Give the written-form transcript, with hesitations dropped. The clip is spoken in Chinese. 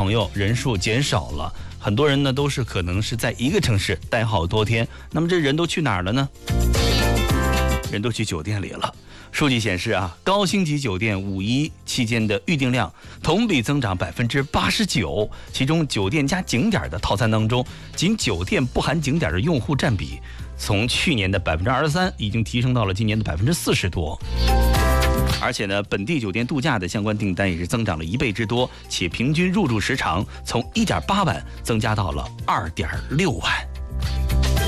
朋友人数减少了，很多人呢都是可能是在一个城市待好多天，那么这人都去哪儿了呢？人都去酒店里了。数据显示啊，高星级酒店5·1期间的预订量同比增长89%，其中酒店加景点的套餐当中，仅酒店不含景点的用户占比，从去年的23%已经提升到了今年的40%多。而且呢，本地酒店度假的相关订单也是增长了1倍之多，且平均入住时长从1.8晚增加到了2.6晚。